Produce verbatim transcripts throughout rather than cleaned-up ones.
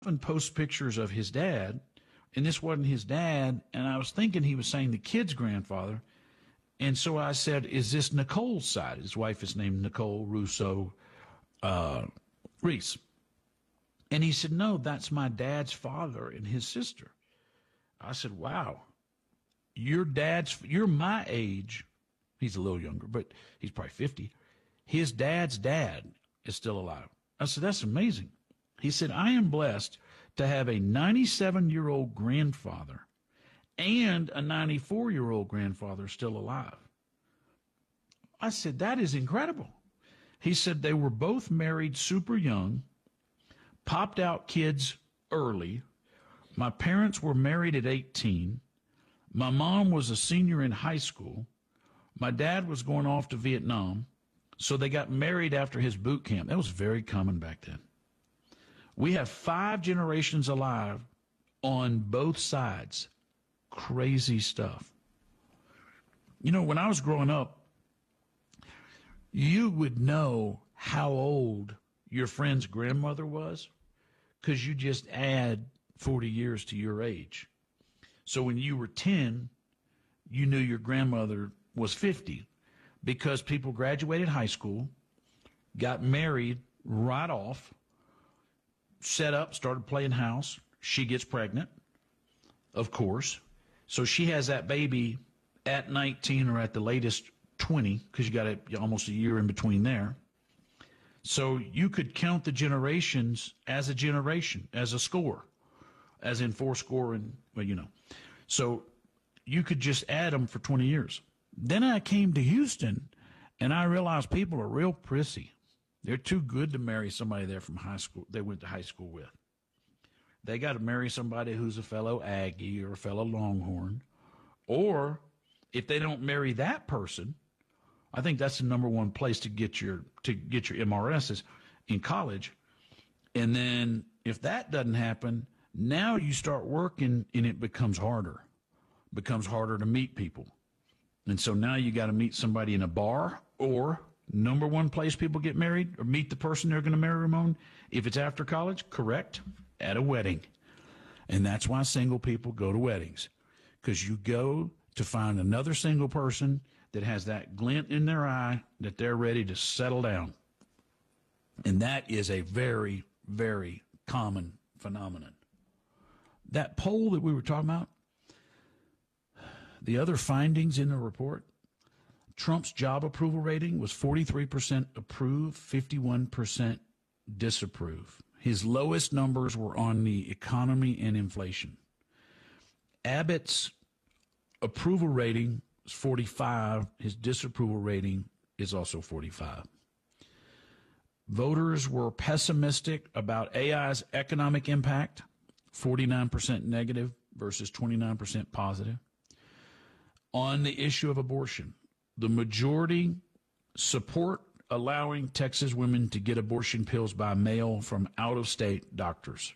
and posts pictures of his dad, and this wasn't his dad, and I was thinking he was saying the kid's grandfather. And so I said, is this Nicole's side? His wife is named Nicole Russo uh, Reese. And he said, no, that's my dad's father and his sister. I said, wow, your dad's, you're my age. He's a little younger, but he's probably fifty. His dad's dad is still alive. I said, that's amazing. He said, I am blessed to have a ninety-seven-year-old grandfather and a ninety-four-year-old grandfather still alive. I said, that is incredible. He said they were both married super young, popped out kids early. My parents were married at eighteen. My mom was a senior in high school. My dad was going off to Vietnam, so they got married after his boot camp. That was very common back then. We have five generations alive on both sides. Crazy stuff. You know, when I was growing up, you would know how old your friend's grandmother was because you just add forty years to your age. So when you were ten, you knew your grandmother was fifty because people graduated high school, got married right off, set up, started playing house. She gets pregnant, of course. So she has that baby at nineteen or at the latest twenty because you got a, almost a year in between there. So you could count the generations as a generation, as a score, as in four score and, well, you know. So you could just add them for twenty years. Then I came to Houston, and I realized people are real prissy. They're too good to marry somebody there from high school they went to high school with. They got to marry somebody who's a fellow Aggie or a fellow Longhorn. Or if they don't marry that person, I think that's the number one place to get your to get your M R Ss in college. And then if that doesn't happen, now you start working and it becomes harder. Becomes harder to meet people. And so now you got to meet somebody in a bar, or number one place people get married or meet the person they're going to marry, Ramon, if it's after college, correct, at a wedding. And that's why single people go to weddings, because you go to find another single person that has that glint in their eye that they're ready to settle down. And that is a very, very common phenomenon. That poll that we were talking about, the other findings in the report, Trump's job approval rating was forty-three percent approve, fifty-one percent disapprove. His lowest numbers were on the economy and inflation. Abbott's approval rating is forty-five. His disapproval rating is also forty-five. Voters were pessimistic about A I's economic impact, forty-nine percent negative versus twenty-nine percent positive. On the issue of abortion, the majority support allowing Texas women to get abortion pills by mail from out-of-state doctors.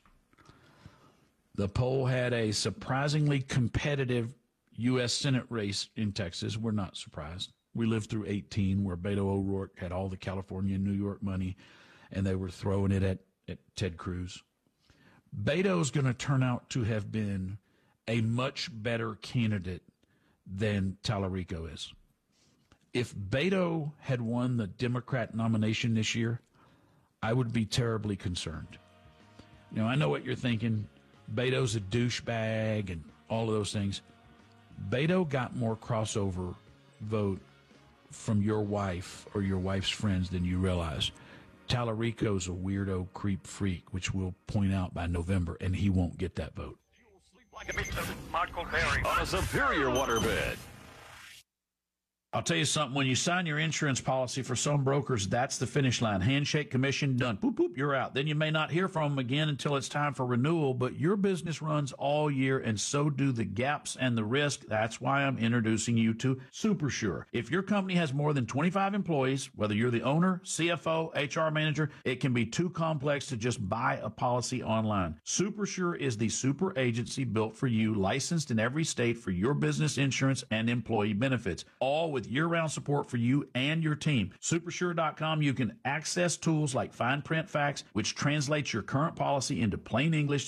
The poll had a surprisingly competitive U S Senate race in Texas. We're not surprised. We lived through eighteen, where Beto O'Rourke had all the California and New York money, and they were throwing it at, at Ted Cruz. Beto's going to turn out to have been a much better candidate than Tallarico is. If Beto had won the Democrat nomination this year, I would be terribly concerned. Now, I know what you're thinking. Beto's a douchebag and all of those things. Beto got more crossover vote from your wife or your wife's friends than you realize. Tallarico's a weirdo creep freak, which we'll point out by November, and he won't get that vote. Like a mix of Michael Berry on a superior waterbed. I'll tell you something. When you sign your insurance policy for some brokers, that's the finish line. Handshake, commission, done. Boop, boop, you're out. Then you may not hear from them again until it's time for renewal, but your business runs all year, and so do the gaps and the risk. That's why I'm introducing you to SuperSure. If your company has more than twenty-five employees, whether you're the owner, C F O, H R manager, it can be too complex to just buy a policy online. SuperSure is the super agency built for you, licensed in every state for your business insurance and employee benefits, all with with year-round support for you and your team. Supersure dot com, you can access tools like fine print facts, which translates your current policy into plain English